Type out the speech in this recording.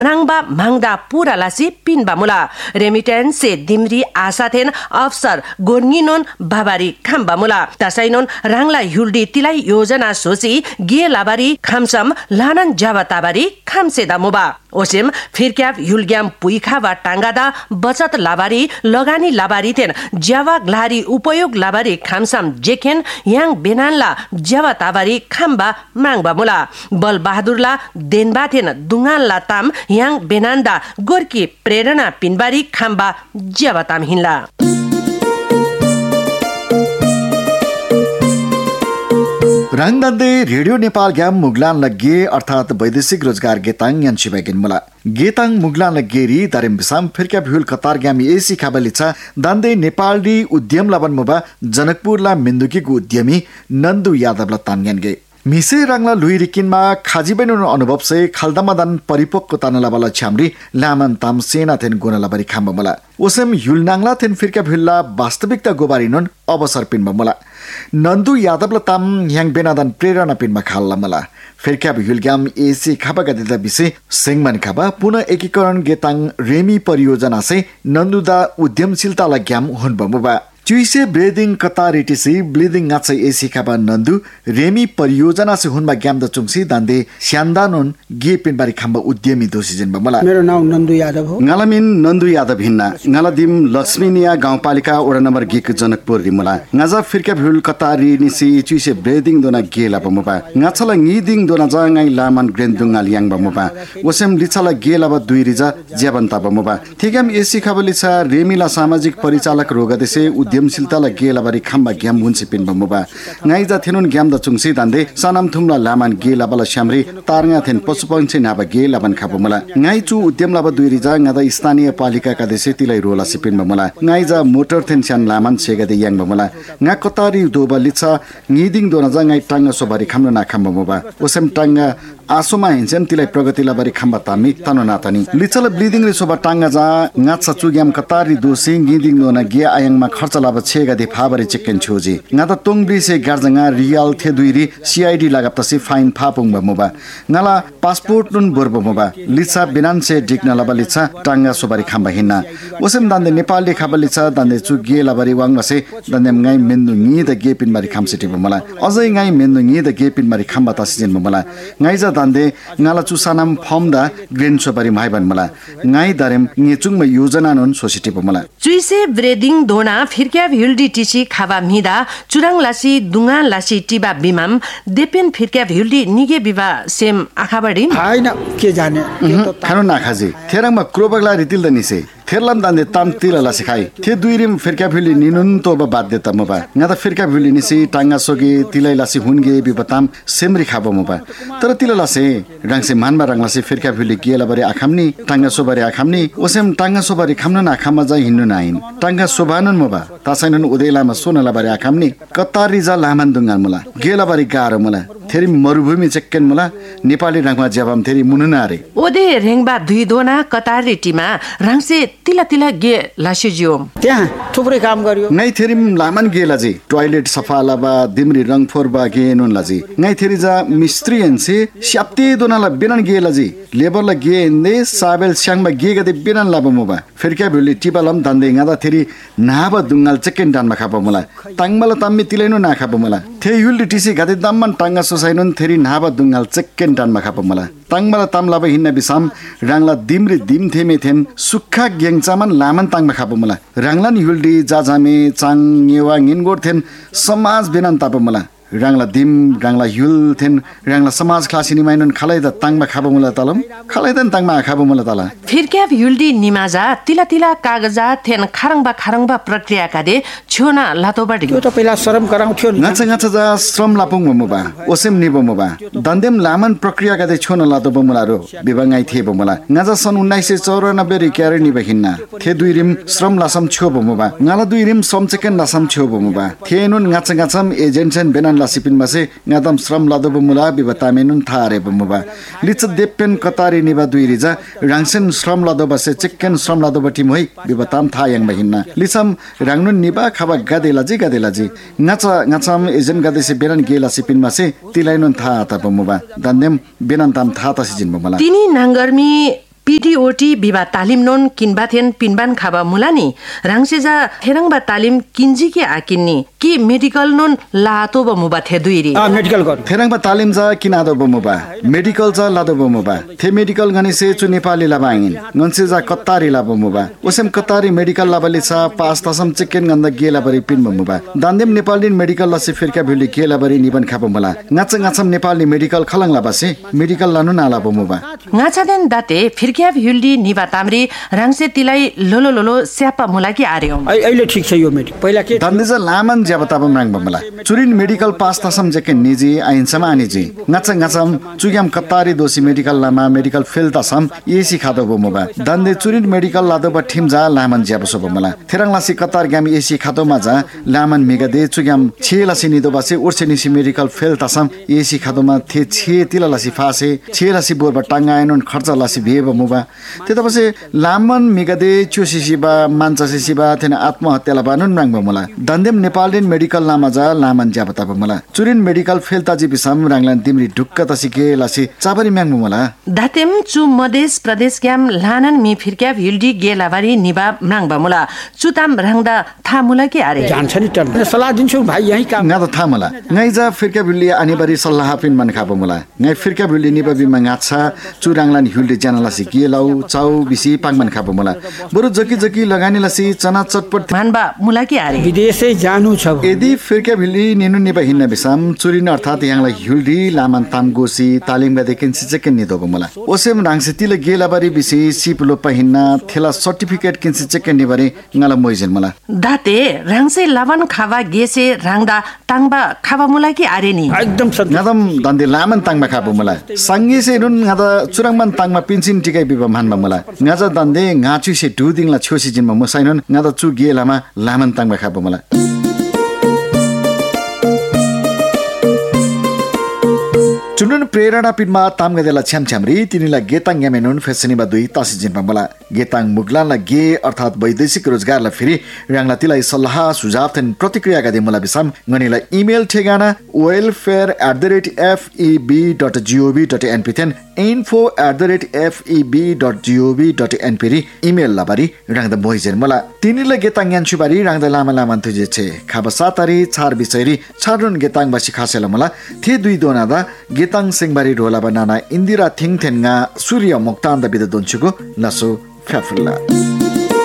रांगबा मांगदा पूरा लासी पिनबा मुला रेमिटेंस से दिमरी आसाथेन अफसर गोर्निनोन बाबारी खाम्बा मुला तसाइनोन रांगला युल्डी तिलाई योजना सोची गे लाबारी खामसम लानन जावा ताबारी खामसेदा मुबा ओसेम फिरक्याब युल्ग्याम पुइखा वा टांगादा बचत लाबारी लगानी लाबारी थेन ज्यावा ग्लारी उपयोग लाबारी खामसम जेखेन याङ बेनानला ज्यावा ताबारी खाम्बा मांगबा मुला बल बहादुरला देनबा थेन दुङानला ताम याङ बेनान्दा गोर्की प्रेरणा पिनबारी खाम्बा ज्यावा ताम हिन्ला राङदान्दे रेडियो नेपाल ग्याम मुगलान लगे अर्थात वैदेशिक रोजगार गेताङ यान्सिबागिन मुला गेताङ मुगलान लगेरी दारिम बिसाम फिरक्या भ्युल कतार ग्यामी एसी खाबलिचा दान्दे नेपाली उद्यम लाबन मुबा जनकपुरला मिन्दुकीको उद्यमी नन्दु यादवला तान्यान गे मिसे रांगला लुइरिकिनमा खाजिबेनुन अनुभव से खालदामादान परिपक्व तानलाबाला छ्यामरी लामन ताम सेना थेन गोनलाबारी खाम्बमला ओसेम युलनाङला थेन फिरक्या भ्युलला वास्तविकता गोबारिनुन अवसर पिनबमला नन्दु यादवला ताम ह्याङ बेनादान प्रेरणा पिनमा खाल्ला मला फिरक्या भ्युलग्याम एसी खाबा गदिदा बिसे सेङमान खाबा पुनः एकीकरण गेताङ रेमी परियोजना से नन्दुदा उद्यमशीलता लाग्याम हुनबमुबा चुइसे ब्रेदिङ कतारिटिसी ब्लिदिङ गाछै एसी खाबा नन्दु रेमी परियोजना से हुनमा ग्यामदा चुङसी दान्दे स्यान्दानोन गे पिनबारी खाम्बा उद्यमी दोषी जन्म मला मेरो नाम नन्दु यादव हो ngalamin नन्दु यादव हिन्ना ngaladim लक्ष्मीनिया गाउँपालिका वडा नम्बर 1 को जनकपुर रिमुला ngaza फिरक्या भ्युल कतारी निसी चुइसे ब्रेदिङ दोना गेला बमुबा ngaछला ngiding दोना जाङाइ लामान ग्रेन्दुङ आलियाङ बमुबा ओसेम लिछला गेला ब दुई रिजा ज्याबन्ता बमुबा थिगम एसी खाबलिसा रेमीला सामाजिक परिचालक रोगदेसे उद्यमशीलताला गेलाबारी खाम्बा ग्याम हुन्सी पिन बमुबा ngaइजा थेनुन ग्याम द चुङसी दान्दे सानाम थुमला लामान गेलाबाला श्यामरी तारङा थेन पशुपक्षी नाबा गेलाबन खाबमुला ngaइचु उद्यम लाबा दुई रिजा ngada स्थानीय पालिका का देसे तिलाई रोला सिपिन बमुला ngaइजा मोटर थेन स्यान लामान सेगदे याङ बमुला nga कतारी दोबा लिछा ngiding दोना जा ngaइ टांगा सोबारी खाम्न ना खाम बमुबा ओसेम टांगा आसोमा हिन्छन तिलाई प्रगति लाबारी खाम्बा तामी तनो नातनी लिछला ब्लिडिङ रे सोबा टांगा जा ngaचा चुग्याम कतारी दोसी ngiding दोना गे आयङमा खर्च लाबा छेगदे फाबरी चिकन छोजी ngada तोङब्री से गार्जङा रियल थे दुईरी सीआईडी लगाप्तसी फाइन फापुङ बमुबा ngala पासपोर्ट नुन बोर्ब बमुबा लिछा बिनान से डिक्न लाबा लिछा टांगा सोबारी खाम्बा हिन्ना ओसेम दान्दे नेपाली खाबा लिछा दान्दे चु गे लाबारी वाङसे दान्दे ngaइ मेन्दु ngि द गे पिनबारी खामसिति बमला अझै ngaइ मेन्दु ngि द गे पिनबारी खाम्बा तासिजन बमला ngaइ जा दान्दे ngala चु सानाम फमदा ग्रेन सोबारी माइबन मला ngaइ दारेम ngेचुङमा योजना नुन सोसिटी बमला चुइसे ब्रेदिङ दोना फिरक्या भ्युल्डी टिसी खाबा मिदा चुराङ लासी दुङा लासी टिबा बिमाम देपेन फिरक्या भ्युल्डी निगे बिबा सेम आखाबडी हैन के जाने खानु नाखाजी थेराङमा क्रोबगला रितिल दनिसे थेरलाम दान्दे ताम तिलला सिखाइ थे दुइरिम फिरक्या भ्युली निनुन तोबा बाध्यता मबा ngada फिरक्या भ्युली निसी टांगा सोगे तिलै लासी हुनगे बिबताम सेमरी खाबो मबा तर तिलला से रङसे मानमा रङलासी फिरक्या भ्युली गेला बरे आखामनी टांगा सोबारी आखामनी ओसेम टांगा सोबारी खामन ना खामा जा हिन्नु नाइन टांगा सोबानन मबा तासाइनन उदेलामा सोनला बरे आखामनी कतारी जा लामान दुङाल मला गेला बरे गारो मला थेरी मरुभूमि चक्केन मला नेपाली रङमा ज्याबाम थेरी मुनुना रे ओदे रेङबा दुई दोना कतारी टिमा रङसे तिला तिला गे लासिजियो त्यहाँ थुप्रै काम गर्यो ngaइ थेरिम लामान गेला जी टॉयलेट सफा लाबा दिमरी रङ फोरबा गे नुन लाजी ngaइ थेरी जा मिस्त्री एनसे स्याप्ते दोनाला बेनन गेला जी लेबर ला गे एन्डे साबेल स्याङबा गे गदे बेनन लाबा मोबा फिरक्या भ्युली टिबालम दान्दे ngada थेरी नाबा दुङाल चक्केन डानमा खाबा मला ताङमला ताम्मी तिलैनो ना खाबा मला थे युल्डी टिसी गदे दाममन टांगा सोसाइनन थेरी नाबा दुङाल चक्केन डानमा खाबा मला ताङमला तामलाबा हिन्ना बिसाम राङला दिमरी दिम थेमे थेन सुक्खा ग्याङचामन लामन ताङमा खाबा मला राङलान युल्डी जाजामे चाङ नेवाงิनगोर थेन समाज बेनान ताबा मला राङला दिम राङला युल थेन राङला समाज क्लासिनी माइनन खालाइदा ताङमा खाबा मला तालम खालाइदन ताङमा खाबा मला ताला फिरक्या युल्डी निमाजा तिला तिला कागजा थेन खारङबा प्रक्रिया कादे छोना लातोबाडी त्यो त पहिला श्रम गराउँथ्यो ngacha जा श्रम लापुङ मबा ओसेम निबो मबा दन्देम लामन प्रक्रिया कादे छोना लातो बमुला रो बिबाङाइ थे बमुला ngaja सन् 1994 रिक्यारे निबहिन्ना थे दुइरिम श्रम लासम छो बमुबा ngala दुइरिम श्रम चेकन लासम छो बमुबा थेनुन ngacha एजेन्सन बेनान लासिपिन मासे ngatam श्रम लादो बमुला बिबतामेनुन थारे बमुबा लिच देपेन कतारी निबा दुई रिजा राङसेन श्रम लादो बसे चेकन श्रम लादो बटी मोइ बिबताम थायङ बहिन्ना लिसम राङनुन निबा खाबा गादेलाजी ngaचम एजेन्ट गादेसे बेनान गेला सिपिन मासे तिलाइनुन था ता बमुबा दन्देम बेनान ताम था ता सिजिन बमुला तिनी नांगरमी PDOT बिबा तालिम नोन किनबाथेन पिनबान खाबा मुलानी राङसेजा थेरङबा तालिम किन्जिके आकिन्नी कि मेडिकल नोन लातो बमुबा थे दुइरी मेडिकल गर थेरङबा तालिम जा किनादो बमुबा मेडिकल जा लादो बमुबा थे मेडिकल गनिसे चु नेपाली लाबाङिन ननसे जा कत्तारी लाबमुबा ओसेम कत्तारी मेडिकल लाबले सा पास तसम चिकेन गन्द गेलाबरी पिन बमुबा दान्देम नेपालीन मेडिकल लसे फिरका भिली गेलाबरी निबन खाबमुला ngatsam नेपाली मेडिकल खलङ लाबासे मेडिकल लानु नाला बमुबा ngachaden date फिरका भिली निबा तामरी राङसे तिलाई लोलो स्यापा मुलाकी आर्यो अहिले ठीक छ यो मेडिकल पहिला के दान्देजा लामन ज्याबताब म्राङ बमुला चुरिन मेडिकल पास तसम जके निजी आइन समानी जी ngatsam चुग्याम कत्तारी दोसी मेडिकल लामा मेडिकल फेल तसम एसी खादो बमुबा दान्दे चुरिन मेडिकल लादो ब ठिमजा लामन ज्याबसो बमुला थेरङलासी कत्तार ग्याम एसी खादो माजा लामन मेगादे चुग्याम छेलासी निदो बासे उर्सेनिसी मेडिकल फेल तसम एसी खादोमा थे छे तिलालासी फासे छेलासी बोरबा टांगायनन खर्चलासी भेब मुबा त्यतपछि लामन मेगादे चुसिसिबा मान्छसिसिबा थेन आत्महत्याला बानुन नाङ बमुला दान्देम नेपालिन मेडिकल लामाजा लामन ज्याबता बमुला चुरिन मेडिकल फेल ताजी बिसम राङलान तिमरी ढुक्क तसिके लासी चाबरी म्याङ बमुला दातेम चु मधेस प्रदेश ग्याम लानन मी फिरका भिल्डी गेलाबारी निबा म्राङ बमुला चुताम राङदा थामुला के आरे जान्छ नि टर्न सल्लाह दिन्छु भाइ यही काम nga tha mala ngai ja firka billi ani bari sallah pin man khaba mula ngai firka billi ni babi mangacha churanglan hulde janala siki lau chau bisi pangman khaba mula बरु जकी लगानी लसी चना चटपट मानबा मुला के आरे विदेशै जानु छ यदि फिरका भिल्ली निनु नेबा हिन्न बिसम चुरिन अर्थात यहाँलाई हुल्डी लामान ताम गोसी तालिम गदेकिन सिचकेन निदोगो मला ओसेम राङसे तिले गेलाबारी बिसी सिपलो पहिन्ना थेला सर्टिफिकेट किन्से चेकेन निबारे ngala मोइजन मला दाते राङसे लावन खावा गेसे राङदा ताङबा खावा मुला के आरे नि एकदम सत्य ngam dande laman tangma khaba mula sangi se nun ngada churangman tangma pinsin tikai biba manma mula ngaja dande ngachu se duding la chosi jinma mosainon ngada chu gelama laman tangma khaba mula चुनुन प्रेरणा पिनमा तामगदेला छ्यामछ्यामरी तिनीला गेताङ यामेनुन फेसनिबा दुई तासी जिनमा मला गेताङ मुगलानला गे अर्थात वैदेशिक रोजगारला फेरि राङला तिलाई सल्लाह सुझाव थन प्रतिक्रिया गदे मला बिसम गनिला इमेल ठेगाना welfare@feb.gov.np थन info@feb.gov.np रि इमेल लाबारी राङदा मोइजेन मला तिनीला गेताङ यान्सुबारी राङदा लामा लामा थुजे छे खाबा सातारी छार बिसैरी छारुन गेताङ बासी खासेला मला थे दुई दोनादा गेताङ सिंहबारी ढोला बनाना इन्दिरा थिङथेनगा सूर्य मोक्तान्द बिद दोन्चुको नसो फ्याफुल्ला